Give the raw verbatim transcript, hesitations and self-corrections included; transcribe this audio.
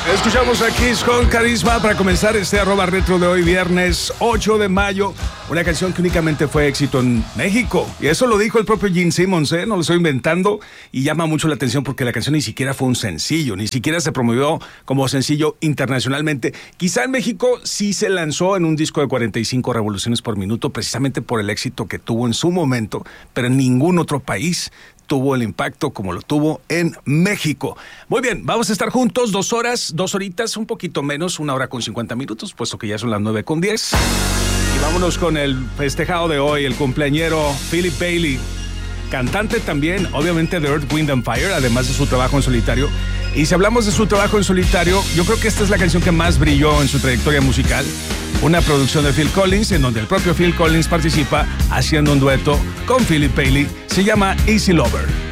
Escuchamos a Kiss con Carisma para comenzar este arroba retro de hoy, viernes ocho de mayo. Una canción que únicamente fue éxito en México. Y eso lo dijo el propio Gene Simmons, ¿eh? No lo estoy inventando. Y llama mucho la atención porque la canción ni siquiera fue un sencillo, ni siquiera se promovió como sencillo internacionalmente. Quizá en México sí se lanzó en un disco de cuarenta y cinco revoluciones por minuto, precisamente por el éxito que tuvo en su momento, pero en ningún otro país tuvo el impacto como lo tuvo en México. Muy bien, vamos a estar juntos dos horas, dos horitas, un poquito menos, una hora con cincuenta minutos, puesto que ya son las nueve con diez. Y vámonos con el festejado de hoy, el cumpleañero Philip Bailey, cantante también, obviamente, de Earth, Wind and Fire, además de su trabajo en solitario. Y si hablamos de su trabajo en solitario, yo creo que esta es la canción que más brilló en su trayectoria musical. Una producción de Phil Collins, en donde el propio Phil Collins participa haciendo un dueto con Philip Bailey. Se llama Easy Lover.